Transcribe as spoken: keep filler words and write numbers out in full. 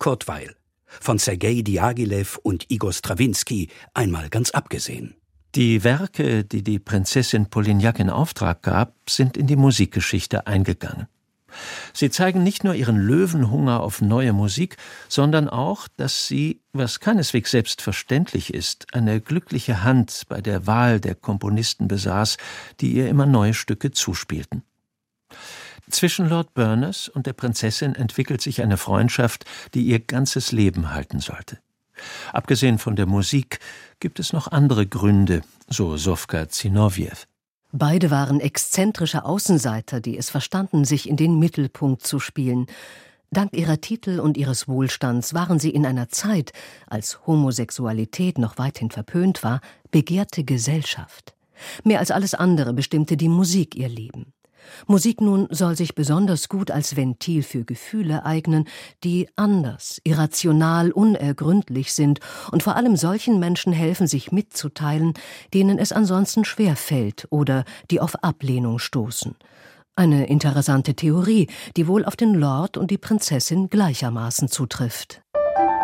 Kurt Weill. Von Sergei Diaghilev und Igor Strawinski einmal ganz abgesehen. Die Werke, die die Prinzessin Polignac in Auftrag gab, sind in die Musikgeschichte eingegangen. Sie zeigen nicht nur ihren Löwenhunger auf neue Musik, sondern auch, dass sie, was keineswegs selbstverständlich ist, eine glückliche Hand bei der Wahl der Komponisten besaß, die ihr immer neue Stücke zuspielten. Zwischen Lord Berners und der Prinzessin entwickelt sich eine Freundschaft, die ihr ganzes Leben halten sollte. Abgesehen von der Musik gibt es noch andere Gründe, so Sofka Zinoview. Beide waren exzentrische Außenseiter, die es verstanden, sich in den Mittelpunkt zu spielen. Dank ihrer Titel und ihres Wohlstands waren sie in einer Zeit, als Homosexualität noch weithin verpönt war, begehrte Gesellschaft. Mehr als alles andere bestimmte die Musik ihr Leben. Musik nun soll sich besonders gut als Ventil für Gefühle eignen, die anders, irrational, unergründlich sind und vor allem solchen Menschen helfen, sich mitzuteilen, denen es ansonsten schwer fällt oder die auf Ablehnung stoßen. Eine interessante Theorie, die wohl auf den Lord und die Prinzessin gleichermaßen zutrifft.